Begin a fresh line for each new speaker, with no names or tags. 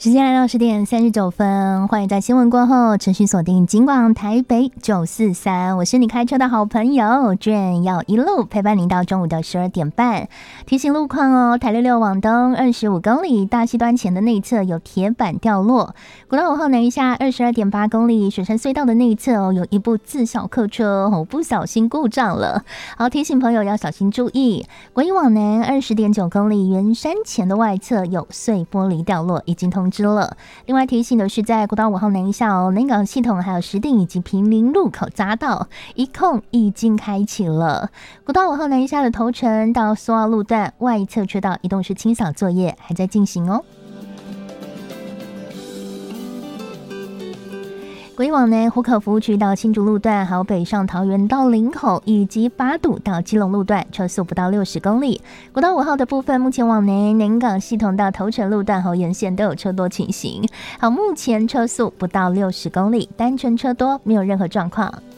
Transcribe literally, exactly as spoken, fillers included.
时间来到十点三十九分，欢迎在新闻过后持续锁定金广台北九四三，我是你开车的好朋友娟，要一路陪伴您到中午的十二点半。提醒路况哦，台六六往东二十五公里，大溪端前的内侧有铁板掉落；国道五号南一下二十二点八公里，水山隧道的内侧哦有一部自小客车哦不小心故障了，好提醒朋友要小心注意。国一往南二十点九公里，圆山前的外侧有碎玻璃掉落，已经通知了。另外提醒的是，在国道五号南一下哦，南港系统还有石碇以及平林路口匝道一控已经开启了。国道五号南一下的头城到苏澳路段外侧车道移动式清扫作业还在进行哦。国一往南湖口服务区到新竹路段，还有北上桃园到林口，以及八堵到基隆路段，车速不到六十公里。国道五号的部分，目前往南南港系统到头城路段和沿线都有车多情形。好，目前车速不到六十公里，单纯车多，没有任何状况。